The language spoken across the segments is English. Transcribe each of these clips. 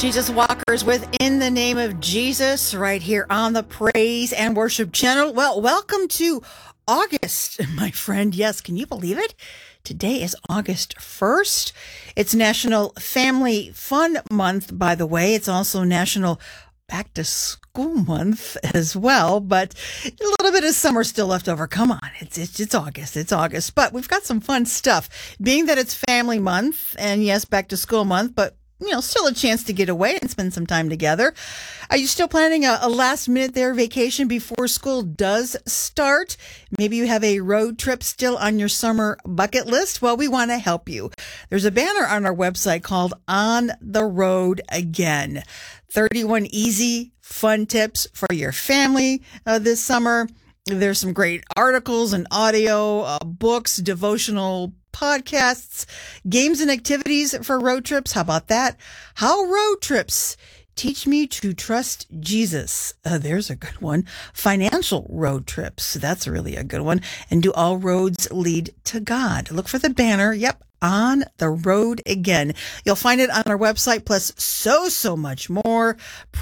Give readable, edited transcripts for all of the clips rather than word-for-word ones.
Jesus Walkers with In the Name of Jesus right here on the Praise and Worship Channel. Well, welcome to August, my friend. Yes, can you believe it? Today is August 1st. It's National Family Fun Month, by the way. It's also National Back to School Month as well, but a little bit of summer still left over. Come on, it's August. It's August, but we've got some fun stuff. Being that it's Family Month, and yes, Back to School Month, but still a chance to get away and spend some time together. Are you still planning a last minute vacation before school does start? Maybe you have a road trip still on your summer bucket list. Well, we want to help you. There's a banner on our website called On the Road Again. 31 easy, fun tips for your family this summer. There's some great articles and audio, books, devotional podcasts, games and activities for road trips. How about that? How road trips teach me to trust Jesus. There's a good one. Financial road trips. That's really a good one. And do all roads lead to God? Look for the banner. Yep. On the Road Again. You'll find it on our website, plus so much more.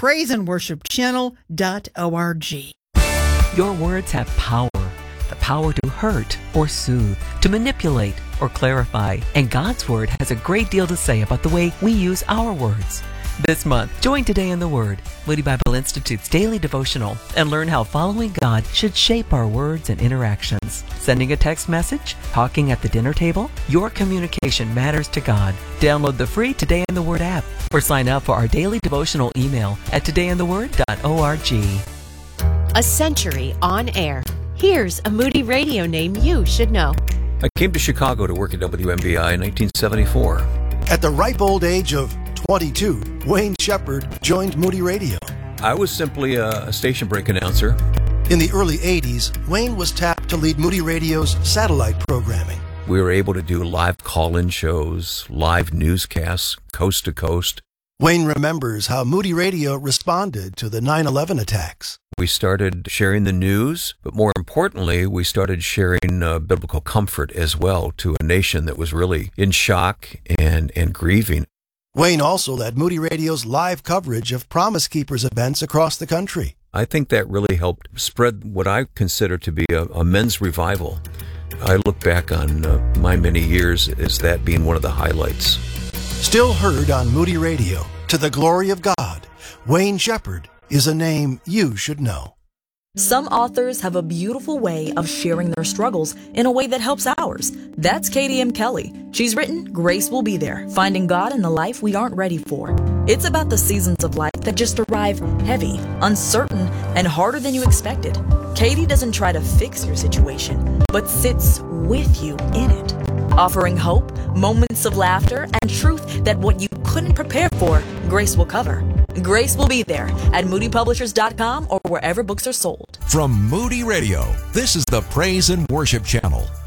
PraiseAndWorshipChannel.org. Your words have power. The power to hurt or soothe, to manipulate or clarify. And God's Word has a great deal to say about the way we use our words. This month, join Today in the Word, Moody Bible Institute's daily devotional, and learn how following God should shape our words and interactions. Sending a text message? Talking at the dinner table? Your communication matters to God. Download the free Today in the Word app or sign up for our daily devotional email at todayintheword.org. A century on air. Here's a Moody Radio name you should know. I came to Chicago to work at WMBI in 1974. At the ripe old age of 22, Wayne Shepherd joined Moody Radio. I was simply a station break announcer. In the early 80s, Wayne was tapped to lead Moody Radio's satellite programming. We were able to do live call-in shows, live newscasts, coast to coast. Wayne remembers how Moody Radio responded to the 9/11 attacks. We started sharing the news, but more importantly, we started sharing biblical comfort as well to a nation that was really in shock and grieving. Wayne also led Moody Radio's live coverage of Promise Keepers events across the country. I think that really helped spread what I consider to be a men's revival. I look back on my many years as that being one of the highlights. Still heard on Moody Radio, to the glory of God, Wayne Shepherd is a name you should know. Some authors have a beautiful way of sharing their struggles in a way that helps ours. That's Katie M. Kelly. She's written Grace Will Be There, Finding God in the Life We Aren't Ready For. It's about the seasons of life that just arrive heavy, uncertain, and harder than you expected. Katie doesn't try to fix your situation, but sits with you in it, offering hope, moments of laughter, and truth that what you couldn't prepare for, Grace will cover. Grace Will Be There at moodypublishers.com or wherever books are sold. From Moody Radio, this is the Praise and Worship Channel.